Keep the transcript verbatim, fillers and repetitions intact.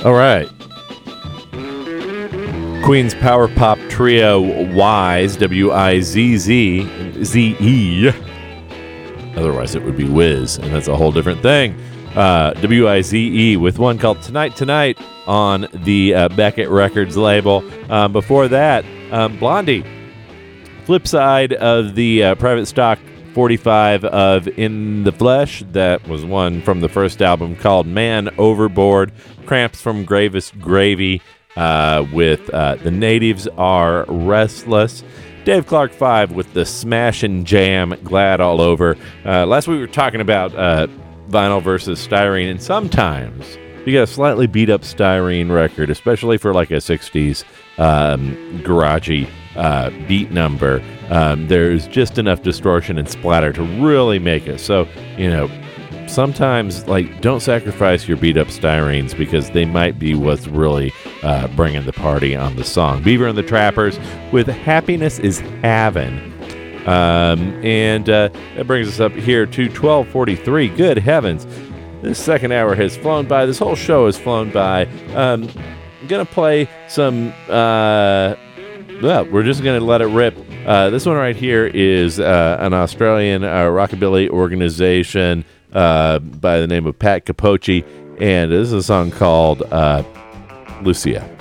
All right. Queen's power pop trio Wizz, W I Z Z, Z E. Otherwise, it would be Wiz, and that's a whole different thing. Uh, W I Z E with one called Tonight Tonight on the uh, Beckett Records label. Um, before that, um, Blondie. Flip side of the uh, Private Stock forty-five of In the Flesh. That was one from the first album called Man Overboard. Cramps from Gravest Gravy uh, with uh, The Natives Are Restless. Dave Clark five with the Smash and Jam Glad All Over. Uh, last week we were talking about uh, vinyl versus styrene, and sometimes you get a slightly beat up styrene record, especially for like a sixties um, garagey uh, beat number. Um, there's just enough distortion and splatter to really make it. So, you know, sometimes, like, don't sacrifice your beat up styrenes because they might be what's really uh, bringing the party on the song. Beaver and the Trappers with Happiness is Havin'. Um, and uh, that brings us up here to twelve forty-three. Good heavens. This second hour has flown by. This whole show has flown by. Um, I'm going to play some... Uh, well, we're just going to let it rip. Uh, this one right here is uh, an Australian uh, rockabilly organization uh, by the name of Pat Capocci, and this is a song called uh, Lucia.